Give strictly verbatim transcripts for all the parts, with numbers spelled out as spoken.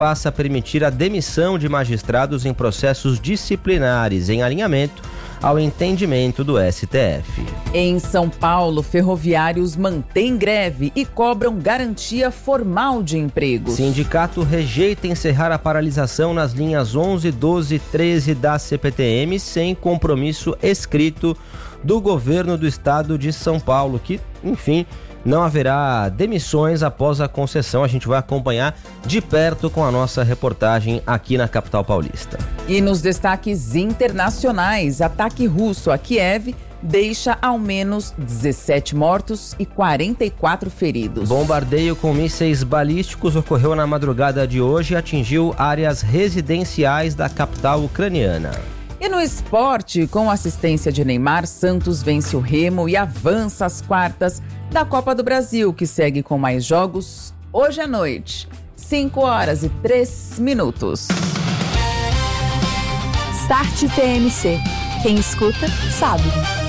passa a permitir a demissão de magistrados em processos disciplinares, em alinhamento ao entendimento do S T F. Em São Paulo, ferroviários mantêm greve e cobram garantia formal de empregos. Sindicato rejeita encerrar a paralisação nas linhas onze, doze e treze da C P T M sem compromisso escrito do governo do estado de São Paulo, que, enfim, não haverá demissões após a concessão. A gente vai acompanhar de perto com a nossa reportagem aqui na capital paulista. E nos destaques internacionais, ataque russo a Kiev deixa ao menos dezessete mortos e quarenta e quatro feridos. Bombardeio com mísseis balísticos ocorreu na madrugada de hoje e atingiu áreas residenciais da capital ucraniana. E no esporte, com assistência de Neymar, Santos vence o Remo e avança às quartas da Copa do Brasil, que segue com mais jogos hoje à noite. cinco horas e três minutos. Start T M C. Quem escuta, sabe.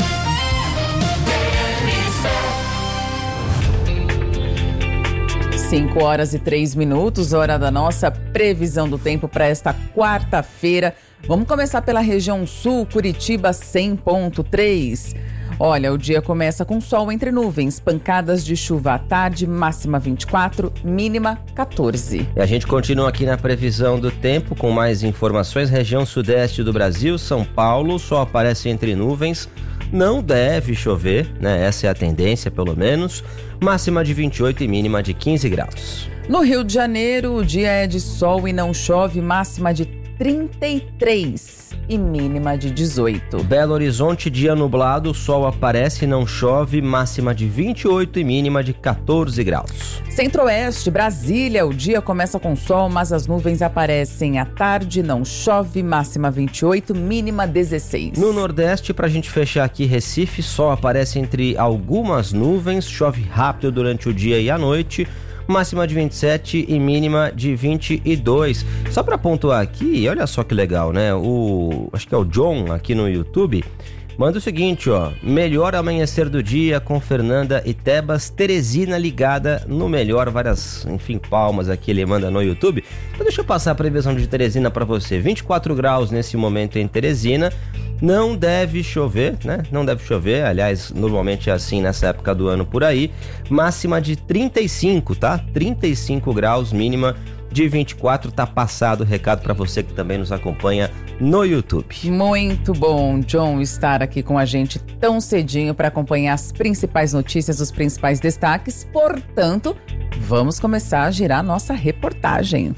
cinco horas e três minutos, hora da nossa previsão do tempo para esta quarta-feira. Vamos começar pela região sul, Curitiba cem ponto três. Olha, o dia começa com sol entre nuvens, pancadas de chuva à tarde, máxima vinte e quatro, mínima quatorze. E a gente continua aqui na previsão do tempo com mais informações. Região sudeste do Brasil, São Paulo, sol aparece entre nuvens, não deve chover, né? Essa é a tendência, pelo menos. Máxima de vinte e oito e mínima de quinze graus. No Rio de Janeiro, o dia é de sol e não chove, máxima de trinta e três e mínima de dezoito. Belo Horizonte, dia nublado, sol aparece e não chove, máxima de vinte e oito e mínima de quatorze graus. Centro-Oeste, Brasília, o dia começa com sol, mas as nuvens aparecem à tarde, não chove, máxima vinte e oito, mínima dezesseis. No Nordeste, pra gente fechar aqui, Recife, sol aparece entre algumas nuvens, chove rápido durante o dia e a noite, máxima de vinte e sete e mínima de vinte e dois. Só para pontuar aqui, olha só que legal, né? O, acho que é o John aqui no YouTube, manda o seguinte, ó: melhor amanhecer do dia com Fernanda e Tebas, Teresina ligada no melhor, várias, enfim, palmas aqui ele manda no YouTube. Então deixa eu passar a previsão de Teresina para você. vinte e quatro graus nesse momento em Teresina. Não deve chover, né? Não deve chover, aliás, normalmente é assim nessa época do ano por aí. Máxima de trinta e cinco, tá? trinta e cinco graus, mínima de vinte e quatro. Tá passado o recado para você que também nos acompanha no YouTube. Muito bom, John, estar aqui com a gente tão cedinho para acompanhar as principais notícias, os principais destaques. Portanto, vamos começar a girar nossa reportagem.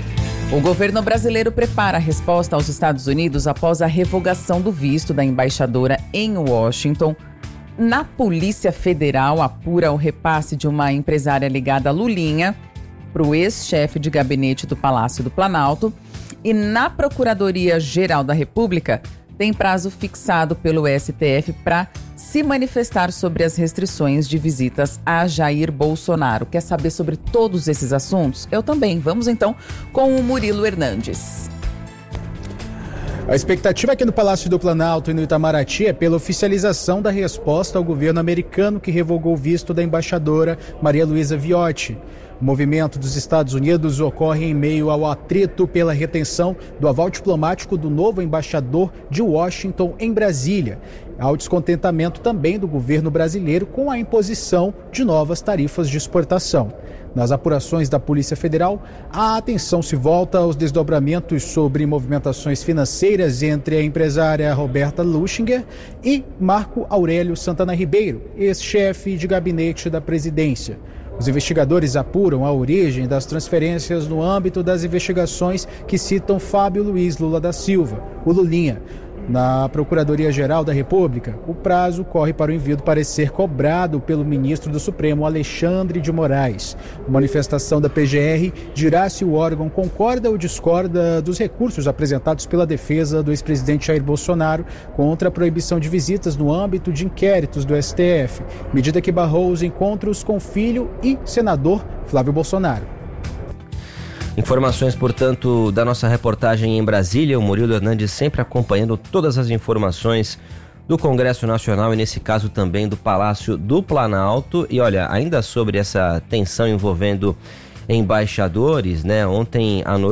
O governo brasileiro prepara a resposta aos Estados Unidos após a revogação do visto da embaixadora em Washington. Na Polícia Federal apura o repasse de uma empresária ligada a Lulinha para o ex-chefe de gabinete do Palácio do Planalto. E na Procuradoria-Geral da República tem prazo fixado pelo S T F para se manifestar sobre as restrições de visitas a Jair Bolsonaro. Quer saber sobre todos esses assuntos? Eu também. Vamos então com o Murilo Hernandes. A expectativa aqui no Palácio do Planalto e no Itamaraty é pela oficialização da resposta ao governo americano que revogou o visto da embaixadora Maria Luísa Viotti. O movimento dos Estados Unidos ocorre em meio ao atrito pela retenção do aval diplomático do novo embaixador de Washington em Brasília. Há o descontentamento também do governo brasileiro com a imposição de novas tarifas de exportação. Nas apurações da Polícia Federal, a atenção se volta aos desdobramentos sobre movimentações financeiras entre a empresária Roberta Luchinger e Marco Aurélio Santana Ribeiro, ex-chefe de gabinete da presidência. Os investigadores apuram a origem das transferências no âmbito das investigações que citam Fábio Luiz Lula da Silva, o Lulinha. Na Procuradoria-Geral da República, o prazo corre para o envio do parecer cobrado pelo ministro do Supremo, Alexandre de Moraes. A manifestação da P G R dirá se o órgão concorda ou discorda dos recursos apresentados pela defesa do ex-presidente Jair Bolsonaro contra a proibição de visitas no âmbito de inquéritos do S T F, medida que barrou os encontros com o filho e senador Flávio Bolsonaro. Informações, portanto, da nossa reportagem em Brasília. O Murilo Hernandes sempre acompanhando todas as informações do Congresso Nacional e, nesse caso, também do Palácio do Planalto. E, olha, ainda sobre essa tensão envolvendo embaixadores, né? Ontem à noite